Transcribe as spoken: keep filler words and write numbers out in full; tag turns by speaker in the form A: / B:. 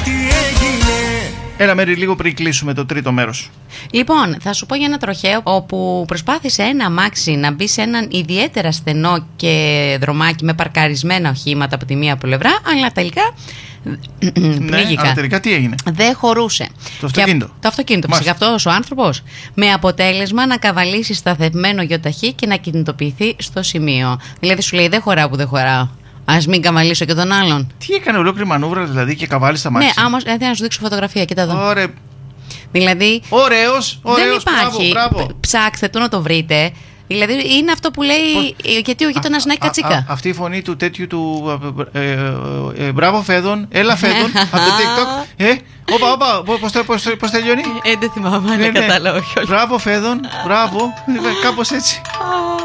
A: τι έγινε.
B: Έλα Μέρη, λίγο πριν κλείσουμε το τρίτο μέρος.
C: Λοιπόν, θα σου πω για ένα τροχαίο όπου προσπάθησε ένα αμάξι να μπει σε έναν ιδιαίτερα στενό και δρομάκι με παρκαρισμένα οχήματα από τη μία πλευρά, αλλά τελικά
B: ναι, αλλά τελικά τι έγινε?
C: Δεν χωρούσε.
B: Το αυτοκίνητο.
C: Και, το αυτοκίνητο. Φυσικά αυτός ο άνθρωπος. Με αποτέλεσμα να καβαλήσει σταθευμένο γιοταχή και να κινητοποιηθεί στο σημείο. Δηλαδή σου λέει δεν χωράω που δεν χωράω. Ας μην καβαλήσω και τον άλλον.
B: Τι έκανε, ολόκληρη μανούβρα δηλαδή και καβάλει στα μάτια?
C: Ναι, άμα δηλαδή, να σου δείξω φωτογραφία, κοίτα εδώ.
B: Ωραία.
C: Δηλαδή.
B: Ωραίος, ωραίος,
C: δεν υπάρχει.
B: Μπράβο, μπράβο.
C: Ψάξτε το να το βρείτε. Δηλαδή είναι αυτό που λέει. Πώς... Γιατί ο γείτονας να έχει κατσίκα.
B: Α, α, αυτή η φωνή του τέτοιου του. Ε, ε, ε, ε, μπράβο Φέδων, έλα Φέδων, από το TikTok. Ε, όπα, όπα, πώς τελειώνει?
C: Ε, δεν θυμάμαι, αλλά κατάλαβα.
B: Μπράβο Φέδων, μπράβο, κάπως έτσι.